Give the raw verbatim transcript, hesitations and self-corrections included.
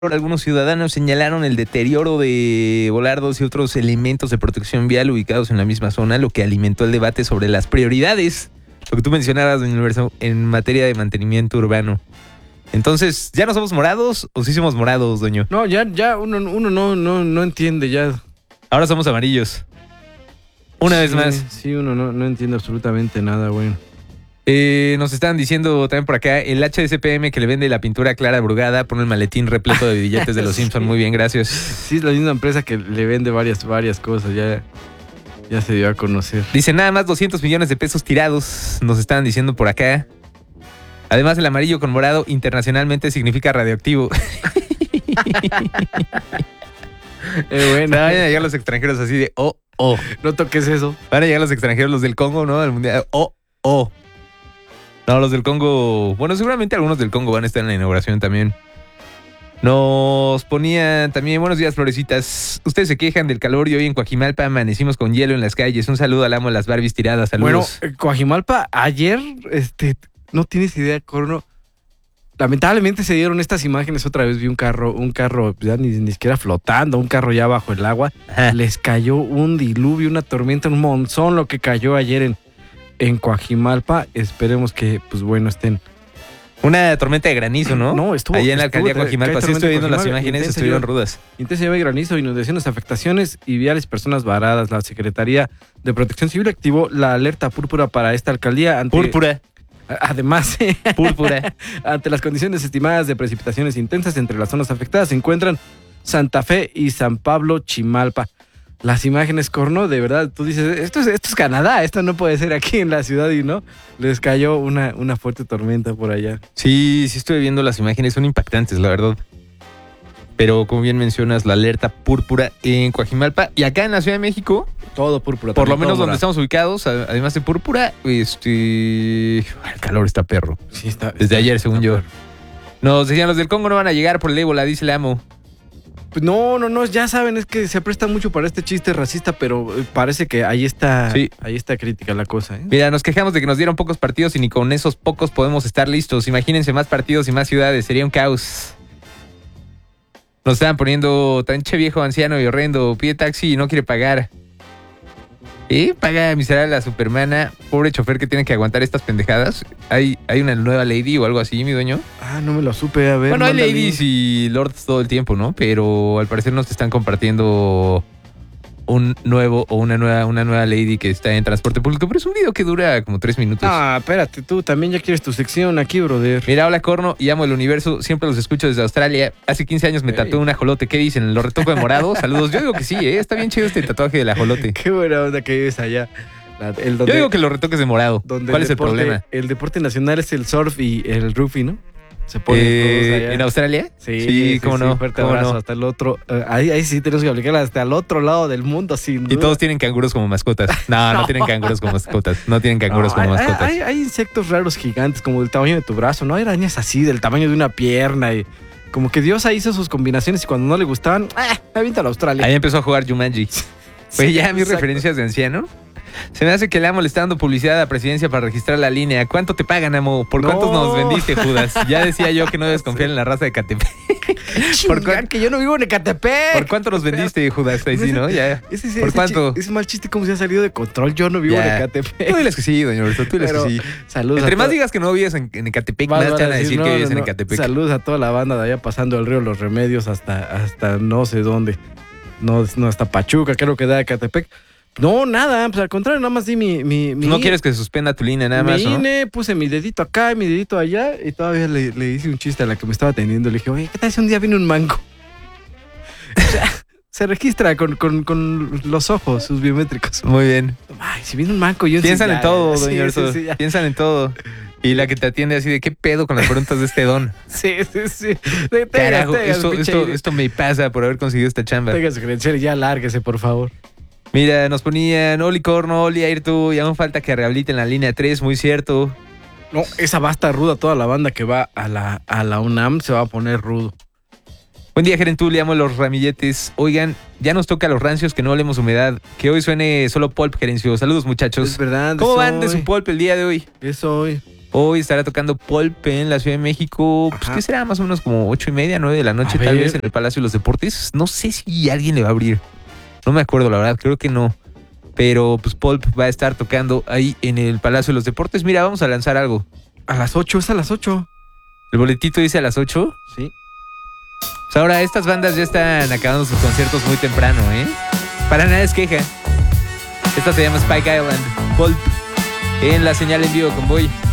Algunos ciudadanos señalaron el deterioro de volardos y otros elementos de protección vial ubicados en la misma zona, lo que alimentó el debate sobre las prioridades, lo que tú mencionabas, doña Universo, en materia de mantenimiento urbano. Entonces, ¿ya no somos morados o sí somos morados, doño? No, ya, ya uno, uno no, no, no entiende ya. Ahora somos amarillos. Una sí, vez más. Sí, uno no, no entiende absolutamente nada, güey. Eh, nos están diciendo también por acá, el H D C P M que le vende la pintura Clara Brugada pone el maletín repleto de billetes de los sí. Simpson. Muy bien, gracias. Sí, es la misma empresa que le vende varias, varias cosas, ya, ya se dio a conocer. Dice, nada más doscientos millones de pesos tirados, nos están diciendo por acá. Además, el amarillo con morado internacionalmente significa radioactivo. Eh, bueno. Van a llegar los extranjeros así de, oh, oh. No toques eso. Van a llegar los extranjeros, los del Congo, ¿no? Al mundial, oh, oh. No, los del Congo, bueno, seguramente algunos del Congo van a estar en la inauguración también. Nos ponían también, buenos días, florecitas. Ustedes se quejan del calor y hoy en Coajimalpa amanecimos con hielo en las calles. Un saludo al amo de las Barbies tiradas. Saludos. Bueno, Coajimalpa, ayer, este, no tienes idea, Corno. Lamentablemente se dieron estas imágenes. Otra vez vi un carro, un carro ya ni, ni siquiera flotando, un carro ya bajo el agua. Ajá. Les cayó un diluvio, una tormenta, un monzón lo que cayó ayer en, en Coajimalpa. Esperemos que, pues bueno, estén. Una tormenta de granizo, ¿no? No, estuvo. Allá en la alcaldía Coajimalpa, sí estoy viendo las imágenes, estuvieron rudas. Intensa lluvia y granizo, inundaciones, afectaciones y viales, personas varadas. La Secretaría de Protección Civil activó la alerta púrpura para esta alcaldía. Ante, púrpura. Además, púrpura. Ante las condiciones estimadas de precipitaciones intensas, entre las zonas afectadas se encuentran Santa Fe y San Pablo Chimalpa. Las imágenes, Corno, de verdad, tú dices, esto es, esto es Canadá, esto no puede ser aquí en la ciudad, y no, les cayó una, una fuerte tormenta por allá. Sí, sí estoy viendo las imágenes, son impactantes, la verdad. Pero como bien mencionas, la alerta púrpura en Coajimalpa y acá en la Ciudad de México. Todo púrpura. Por lo menos donde estamos ubicados, además de púrpura, este, el calor está perro. Sí, está. Desde está, ayer, según está yo. perro. Nos decían, los del Congo no van a llegar por el ébola, dice el amo. Pues no, no, no, ya saben, es que se presta mucho para este chiste racista, pero parece que ahí está, sí. ahí está crítica la cosa, ¿eh? Mira, nos quejamos de que nos dieron pocos partidos y ni con esos pocos podemos estar listos. Imagínense más partidos y más ciudades, sería un caos. Nos estaban poniendo tan che viejo, anciano y horrendo, pide taxi y no quiere pagar. ¿Eh? Paga miserable a Supermana, pobre chofer que tiene que aguantar estas pendejadas. ¿Hay, hay una nueva lady o algo así, mi dueño? Ah, no me lo supe, a ver. Bueno, hay mándale. ladies y lords todo el tiempo, ¿no? Pero al parecer nos están compartiendo un nuevo o una nueva, una nueva lady que está en transporte público, pero es un video que dura como tres minutos. Ah, espérate, tú también ya quieres tu sección aquí, brother. Mira, hola Corno y amo el universo, siempre los escucho desde Australia. Hace quince años me tatué un ajolote, ¿qué dicen? ¿Lo retoco de morado? Saludos, yo digo que sí, ¿eh? Está bien chido este tatuaje del ajolote. Qué buena onda que vives allá. La, el donde, yo digo que lo retoques de morado. ¿Cuál el es deporte, el problema? El deporte nacional es el surf y el rugby, ¿no? Se ponen eh, todos allá. ¿En Australia? Sí, sí, sí cómo sí, no. Fuerte ¿Cómo abrazo no? hasta el otro. Uh, ahí, ahí sí tenemos que aplicar hasta el otro lado del mundo, sin duda. Y todos tienen canguros como mascotas. No, no, no tienen canguros como mascotas. No tienen canguros no, como hay, mascotas. Hay, hay insectos raros gigantes, como del tamaño de tu brazo, ¿no? Hay arañas así, del tamaño de una pierna. Y como que Dios ahí hizo sus combinaciones y cuando no le gustaban, ¡ah! Avienta a la Australia. Ahí empezó a jugar Jumanji. Oye, ya mis referencias de anciano. Se me hace que el amo le está dando publicidad a la presidencia para registrar la línea. ¿Cuánto te pagan, amo? ¿Por cuántos no. nos vendiste, Judas? Ya decía yo que no debes confiar en la raza de Ecatepec. ¿Por cuánto? Que yo no vivo en Ecatepec. ¿Por cuánto nos vendiste, Judas? Ahí sí, ¿no? Ya. Ese, ese, ¿Por ese cuánto? Ese mal chiste como se ha salido de control. Yo no vivo ya. en Ecatepec. Tú diles que sí, doña Roberto, tú diles Pero, que sí. Saludos. Entre más digas que no vives en, en Ecatepec, más, más te van a decir, decir no, que vives no, en Ecatepec. Saludos a toda la banda de allá pasando el río Los Remedios hasta, hasta no sé dónde. No, no hasta Pachuca, creo que da Ecatepec. No, nada, pues al contrario, nada más di mi... mi, mi ¿No quieres que se suspenda tu línea nada mi más, I N E, ¿no? Puse mi dedito acá y mi dedito allá y todavía le, le hice un chiste a la que me estaba atendiendo. Le dije, oye, ¿qué tal si un día viene un manco? O sea, se registra con, con, con los ojos, sus biométricos. Muy bien. Ay, si viene un manco, yo... Piensan sí, en ya, todo, sí, doña sí, Orso. sí, Piensan en todo. Y la que te atiende así de, ¿qué pedo con las preguntas de este don? Sí, sí, sí. Tengas, Carajo, tengas, esto, esto, esto me pasa por haber conseguido esta chamba. Tenga su credencial y ya lárguese, por favor. Mira, nos ponían Oli Corno, Oli Ayrton, y aún falta que rehabiliten la línea tres, muy cierto. No, esa va a estar ruda, toda la banda que va a la, a la UNAM se va a poner rudo. Buen día, Gerentú, le amo los ramilletes. Oigan, ya nos toca a los rancios que no olemos humedad. Que hoy suene solo pulp, Gerencio. Saludos, muchachos. Es verdad. ¿Cómo es van hoy. de su pulp el día de hoy? Es hoy. Hoy estará tocando Pulp en la Ciudad de México. Pues, Ajá. ¿qué será? Más o menos como ocho y media, nueve de la noche, A tal ver. vez en el Palacio de los Deportes. No sé si alguien le va a abrir. No me acuerdo, la verdad. Creo que no. Pero pues Pulp va a estar tocando ahí en el Palacio de los Deportes. Mira, vamos a lanzar algo. A las ocho, es a las ocho. El boletito dice a las ocho. Sí. Pues ahora estas bandas ya están acabando sus conciertos muy temprano, ¿eh? Para nada es queja. Esta se llama Spike Island. Pulp en la señal en vivo con Boy.